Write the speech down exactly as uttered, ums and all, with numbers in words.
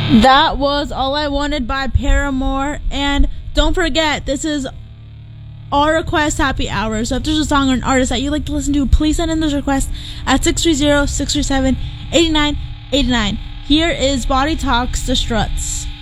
That was All I Wanted by Paramore. And don't forget, this is our request happy hour. So if there's a song or an artist that you'd like to listen to, please send in those requests at six three zero, six three seven, eight nine eight nine. Here is Body Talks, The Struts.